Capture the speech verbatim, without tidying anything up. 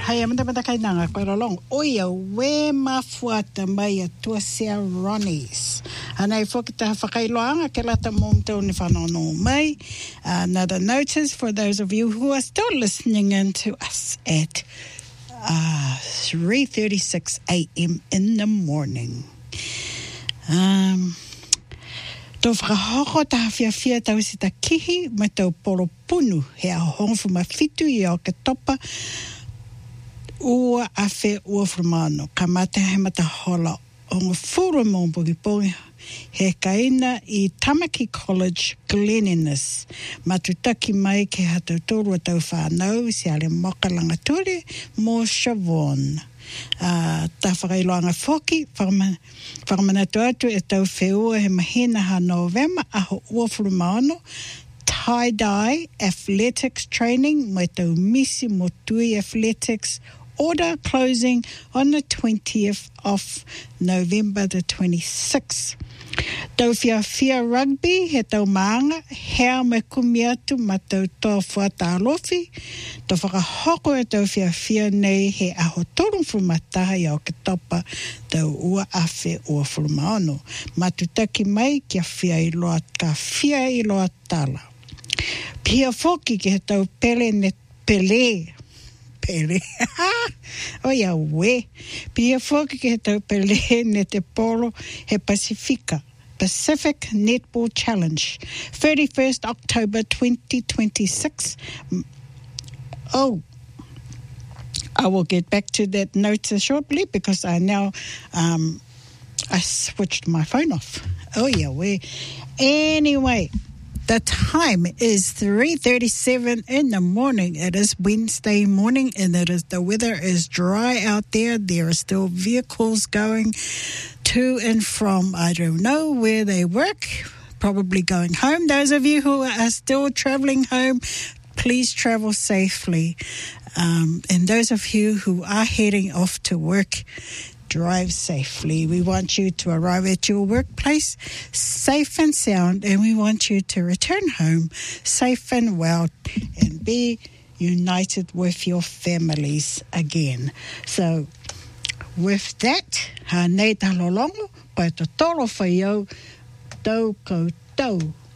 Hei, amanda manda kai nanga, koe rolong. Oia, we mafuata mai a tuasea Ronnies. Anei whakita whakailoanga ke lata mōmtau ni whanono mai. Another notice for those of you who are still listening in to us at uh, three thirty-six a.m. in the morning. Um... Tō whakahoko taha whiawhia tau si ta kihi mai tau polo punu he a honfu ma fitu i au ke topa ua a whe ua whamano. Ka mate he mata hola o ngā whura mō mpoki pongi he kaina i Tamaki College Cleanliness. Matutaki mai ke hatau tōrua tau whanau si ale mokalanga ture mō Siobhan. Uh, ta whakailoanga whoki, whakamanatu atu e tau wheua he mahina ha November aho uafuru maono, tie-dye athletics training, mai tau misi mo tui athletics, order closing on the twentieth of November the twenty-sixth. Tau whia whia rugby, he tau maanga, hea me kumi atu ma tau toa whuata alofi. Tau whakahoko e tau whia whia nei he aho toru whumataha i au ke topa tau ua awhi ua whumaono. Matutaki mai kia whia i loa, ka whia i loa tala. Pia whoki ke he tau pele ne pele. Pele. Oia we. Pia whoki ke he tau pele ne te polo he Pasifika. Pacific Netball Challenge, thirty-first October twenty twenty-six. Oh, I will get back to that notice shortly because I now, um, I switched my phone off. Oh yeah, we. Anyway, the time is three thirty-seven in the morning. It is Wednesday morning and it is the weather is dry out there. There are still vehicles going to and from, I don't know where they work, probably going home. Those of you who are still traveling home, please travel safely. Um, and those of you who are heading off to work, drive safely. We want you to arrive at your workplace safe and sound, and we want you to return home safe and well and be united with your families again. So, with that, ha nei talolongo, pai to tolo whaiau, tau koutou.